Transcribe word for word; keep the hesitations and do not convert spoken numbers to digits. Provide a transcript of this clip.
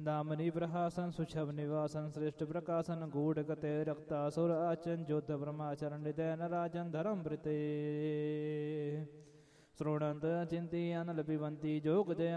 दामनी प्रहासन सुषभ निवासन श्रेष्ठ प्रकाशन गूढ़ गते रक्तासुर आचन जोध ब्रह्माचरण हृदय नराजन धर्म वृते श्रोणंत चिंती अनल पिबंती जोग जय